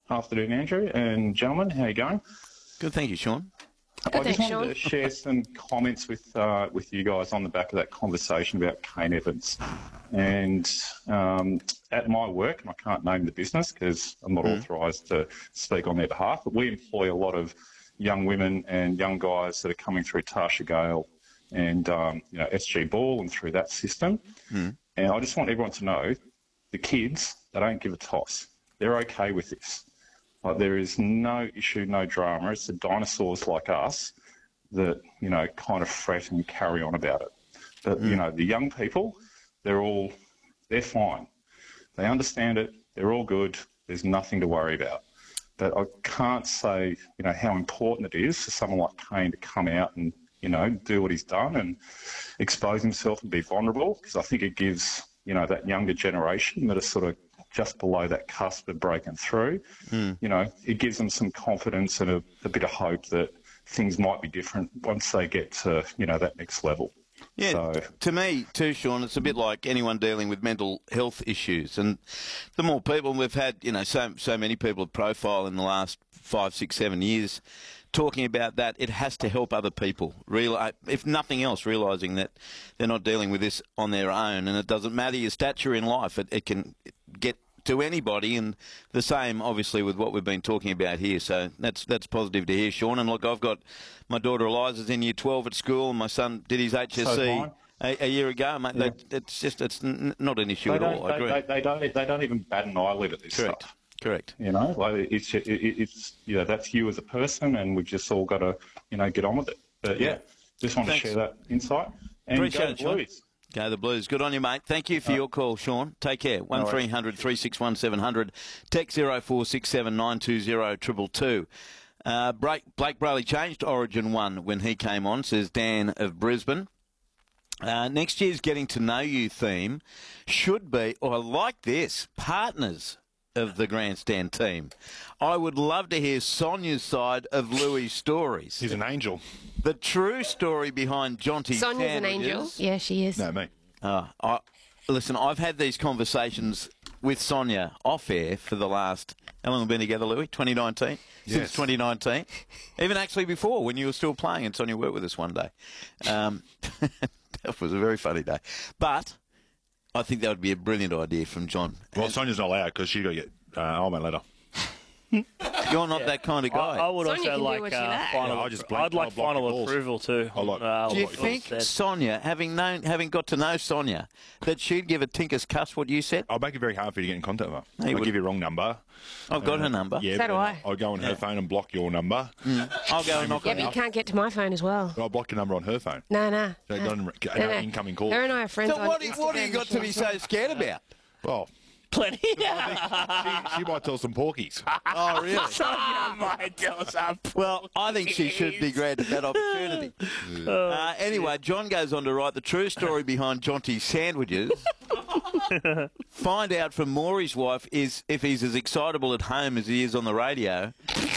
Afternoon, Andrew and gentlemen. How are you going? Good, thank you, Sean. I just wanted to share some comments with you guys on the back of that conversation about Kane Evans. And at my work, and I can't name the business because I'm not authorised to speak on their behalf, but we employ a lot of young women and young guys that are coming through Tarsha Gale and SG Ball and through that system. And I just want everyone to know, the kids, they don't give a toss. They're okay with this. Like, there is no issue, no drama. It's the dinosaurs like us that, kind of fret and carry on about it. But, the young people, they're fine. They understand it. They're all good. There's nothing to worry about. But I can't say, how important it is for someone like Kane to come out and, do what he's done and expose himself and be vulnerable, because I think it gives, that younger generation that are sort of just below that cusp of breaking through, it gives them some confidence and a bit of hope that things might be different once they get to, that next level. Yeah, so, to me too, Sean, it's a bit like anyone dealing with mental health issues. And the more people we've had, so many people have profiled in the last 5, 6, 7 years talking about that, it has to help other people, if nothing else, realising that they're not dealing with this on their own. And it doesn't matter your stature in life. It can get to anybody, and the same, obviously, with what we've been talking about here. So that's positive to hear, Sean. And look, I've got my daughter Eliza's in year 12 at school, and my son did his HSC a year ago. Mate, yeah. It's not an issue at all. I agree. They don't even bat an eyelid at this stuff. Correct. It's that's you as a person, and we've just all got to get on with it. But just wanted to share that insight. And appreciate it, Sean. Go the Blues. Good on you, mate. Thank you for your call, Sean. Take care. 1300 361 700. Text 0467 920 222. Blake Brayley changed Origin 1 when he came on, says Dan of Brisbane. Next year's Getting to Know You theme should be, or I like this, partners of the Grandstand team. I would love to hear Sonia's side of Louis' stories. He's an angel. The true story behind Jonty's Sonia's an angel. Yeah, she is. No, me. Listen, I've had these conversations with Sonia off air for the last, how long have we been together, Louis? 2019? Yes. Since 2019. Even actually before, when you were still playing and Sonia worked with us one day. That was a very funny day. But I think that would be a brilliant idea from John. Well, Sonia's not allowed because she's got to get old man letter. You're not that kind of guy. I would Sonia also can like do what she likes. final. I'd like final approval too. Do you think Sonia, having got to know Sonia, that she'd give a tinker's cuss what you said? I'll make it very hard for you to get in contact with her. Hey, I'll give you a wrong number. I've got her number. Yeah, So do I. I'll go on her phone and block your number. I'll go and knock Yeah, on but you her. can't get to my phone as well. I'll block your number on her phone. No. So it doesn't get incoming calls. Her and I are friends So on what do you got to be so scared about? Well, plenty. she might tell some porkies. Oh, really? Sonia might tell us up. Well, I think she should be granted that opportunity. Anyway, John goes on to write the true story behind Jonty's sandwiches. Find out from Maury's wife is if he's as excitable at home as he is on the radio.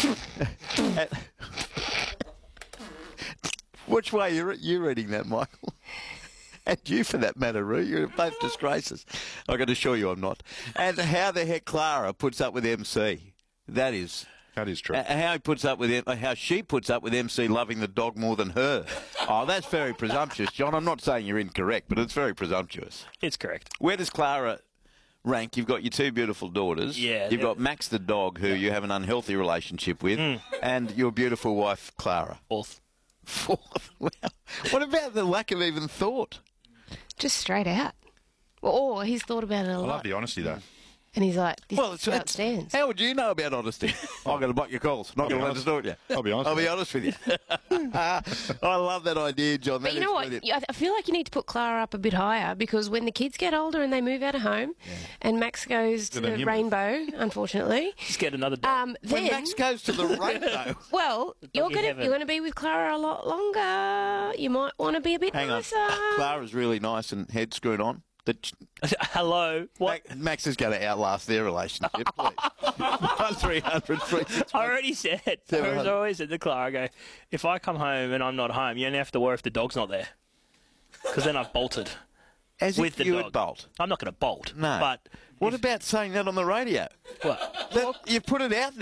Which way you reading that, Michael? And you, for that matter, Roo. You're both disgraces. I can assure you I'm not. And how the heck Clara puts up with MC. That is true. How she puts up with MC loving the dog more than her. Oh, that's very presumptuous, John. I'm not saying you're incorrect, but it's very presumptuous. It's correct. Where does Clara rank? You've got your two beautiful daughters. Yeah. You've got Max the dog, who you have an unhealthy relationship with, and your beautiful wife, Clara. Fourth. Wow. What about the lack of even thought? Just straight out. Or he's thought about it a I lot. love the honesty, though. And he's like, this Well, is how it stands. how would you know about honesty? I'm going to block your calls. Not going to let us do it yet. I'll be honest. I'll be honest with you. I love that idea, John. But you know what? I feel like you need to put Clara up a bit higher, because when the kids get older and they move out of home and Max goes to the rainbow, unfortunately. Just get another dog. When Then, Max goes to the rainbow. well, you're Doggy heaven. going to be with Clara a lot longer. You might want to be a bit Hang on. nicer. Clara's really nice and head screwed on. Hello. What? Max is going to outlast their relationship, please. 1300 I already said. I always said to Clara, I go, if I come home and I'm not home, you only have to worry if the dog's not there. Because then I've bolted. As with if the you dog. would bolt. I'm not going to bolt. No. But What about saying that on the radio? what? You put it out there.